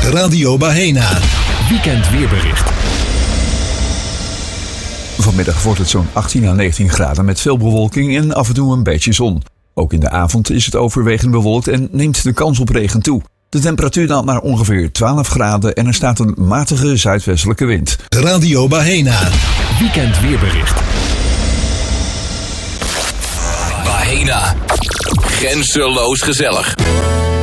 Radio Bahena. Weekend weerbericht. Vanmiddag wordt het zo'n 18 à 19 graden met veel bewolking en af en toe een beetje zon. Ook in de avond is het overwegend bewolkt en neemt de kans op regen toe. De temperatuur daalt naar ongeveer 12 graden en er staat een matige zuidwestelijke wind. Radio Bahena. Weekend weerbericht. Bahena. Grenzeloos gezellig.